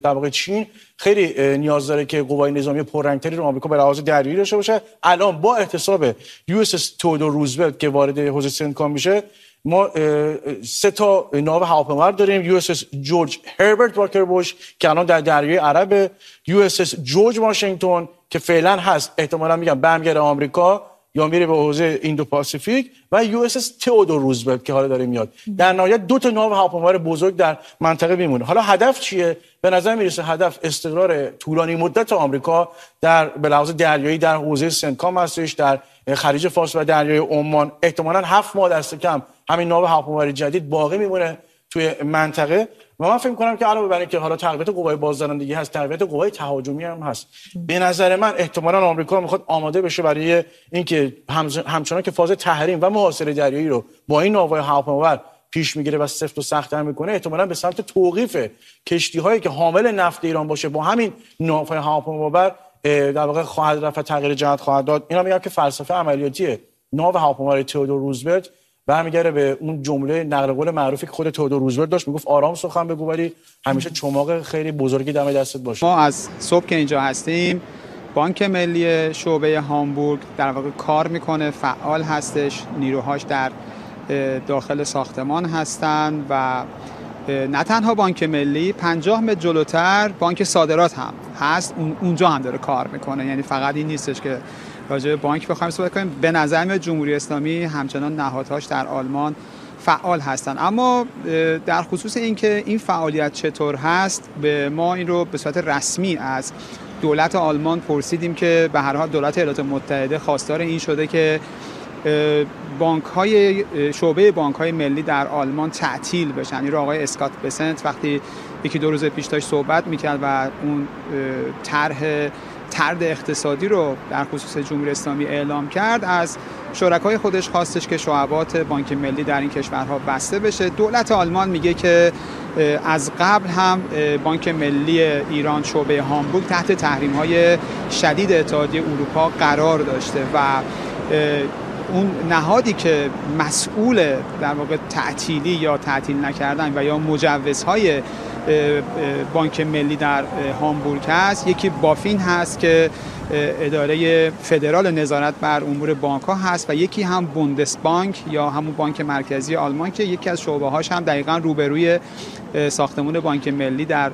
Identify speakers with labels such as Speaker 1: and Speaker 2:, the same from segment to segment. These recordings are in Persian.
Speaker 1: در واقع چین خیلی نیاز داره که قوای نظامی پررنگتری رو آمریکا به لحاظ دریایی داشته باشه. الان با احتساب USS تئودور روزولت که وارد حوزه سنتکام میشه، ما 3 تا ناو هواپیما داریم. USS جورج هربرت واکر بوش که الان در دریای عرب، USS جورج واشنگتن که فعلا هست، احتمالاً میگم برمیگرده آمریکا یا میره به حوزه ایندو پاسیفیک، و USS تئودور روزولت که حالا داره میاد. در نهایت 2 تا ناو هواپیما بزرگ در منطقه میمونه. حالا هدف چیه؟ به نظر میرسه هدف استقرار طولانی مدت آمریکا در به لحاظ دریایی در حوزه سنتکام هستش، در خلیج فارس و دریای عمان. احتمالاً 7 ماه دست کم همین ناو هواپیمای جدید باقی میمونه توی منطقه. و من فکر می‌کنم که علاوه بر اینکه حالا تقویت قوای بازدارندگی هست، تقویت قوای تهاجمی هم هست. به نظر من احتمالاً آمریکا میخواد آماده بشه برای اینکه همچنان که فاز تحریم و محاصره دریایی رو با این ناوهای هواپیمابر پیش میگیره و سفت و سخت‌تر میکنه، احتمالاً به سمت توقیف کشتی‌هایی که حامل نفت ایران باشه با همین ناوهای هواپیمابر در واقع خواهد رفت، تغییر جهت خواهد داد. اینا میگم که فلسفه عملیاتی ناو هواپیمای تئودور روزولت برمیگره به اون جمله نقل قول معروفی که خود تئودور روزولت داشت، میگفت آرام سخن بگو ولی همیشه چماق خیلی بزرگی دم دستت باشه.
Speaker 2: ما از صبح که اینجا هستیم، بانک ملی شعبه هامبورگ در واقع کار میکنه، فعال هستش، نیروهاش در داخل ساختمان هستن و نه تنها بانک ملی، 50 متر جلوتر بانک صادرات هم هست، اونجا هم داره کار میکنه. یعنی فقط این نیستش که راجع به بانک بخوایم صحبت کنیم. به نظر میاد جمهوری اسلامی همچنان نهادهاش در آلمان فعال هستن. اما در خصوص اینکه این فعالیت چطور هست، به ما این رو به صورت رسمی از دولت آلمان پرسیدیم که به هر حال دولت ایالات متحده خواستار این شده که شعبه بانک‌های ملی در آلمان تعطیل بشن. این رو آقای اسکات بسنت وقتی 1-2 روز پیش داشت صحبت میکرد و اون طرد اقتصادی رو در خصوص جمهوری اسلامی اعلام کرد، از شرکای خودش خواستش که شعبات بانک ملی در این کشورها بسته بشه. دولت آلمان میگه که از قبل هم بانک ملی ایران شعبه هامبورگ تحت تحریم‌های شدید اتحادیه اروپا قرار داشته و اون نهادی که مسئول در واقع تعطیلی یا تعطیل نکردن و یا مجوزهای بانک ملی در هامبورگ هست، یکی بافین هست که اداره فدرال نظارت بر امور بانک ها هست و یکی هم بوندسبانک یا همون بانک مرکزی آلمان که یکی از شعبه هاش هم دقیقاً روبروی ساختمان بانک ملی در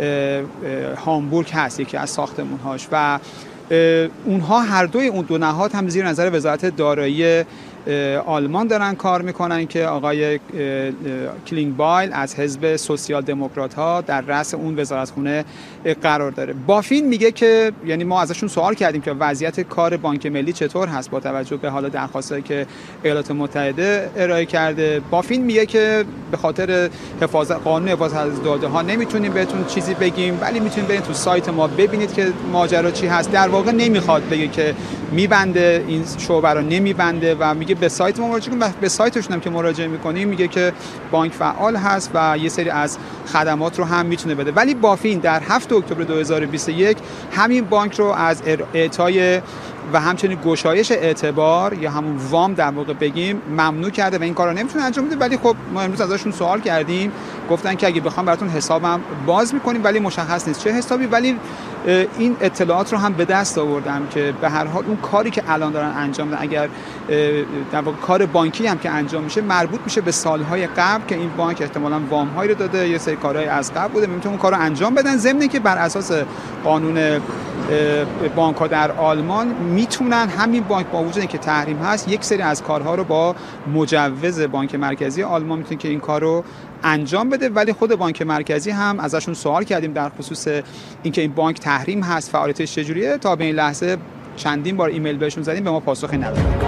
Speaker 2: هامبورگ هست، یکی از ساختمان هاش. و اونها هر دوی اون 2 نهاد هم زیر نظر وزارت دارایی آلمان دارن کار میکنن که آقای کلینگبایل از حزب سوسیال دموکرات ها در رأس اون وزارتخونه قرار داره. بافین میگه که، یعنی ما ازشون سوال کردیم که وضعیت کار بانک ملی چطور هست با توجه به حالا درخواستایی که ایالات متحده ارائه کرده. بافین میگه که به خاطر قانون حفاظت از داده ها نمیتونیم بهتون چیزی بگیم، ولی میتونید برید تو سایت ما ببینید که ماجرا چی هست. در واقع نمیخواد بگه که میبنده این شعبه رو، نمیبنده و میگه به سایت ما مراجعه کنید. و به سایتشون هم که مراجعه میکنیم میگه که بانک فعال هست و یه سری از خدمات رو هم میتونه بده. ولی بافین در 7 اکتبر 2021 همین بانک رو از اعطای و همچنین گشایش اعتبار یا همون وام در واقع بگیم ممنوع کرده و این کارو نمیتونه انجام بده. ولی خب ما امروز ازشون سوال کردیم، گفتن که اگه بخوام براتون حسابم باز میکنیم، ولی مشخص نیست چه حسابی. ولی این اطلاعات رو هم به دست آوردم که به هر حال اون کاری که الان دارن انجام میدن، اگر در واقع کار بانکی هم که انجام میشه، مربوط میشه به سالهای قبل که این بانک احتمالاً وام‌هایی رو داده، یه سری کارهای از قبل بوده، میتونن اون کارو انجام بدن. ضمن که بر اساس قانون بانک‌ها در آلمان میتونن همین بانک با وجود اینکه تحریم هست، یک سری از کارها رو با مجوز بانک مرکزی آلمان میتونه که این کارو انجام بده. ولی خود بانک مرکزی هم ازشون سوال کردیم در خصوص اینکه این بانک تحریم هست، فعالیتش چجوریه. تا به این لحظه چندین بار ایمیل بهشون زدیم، به ما پاسخی ندادن.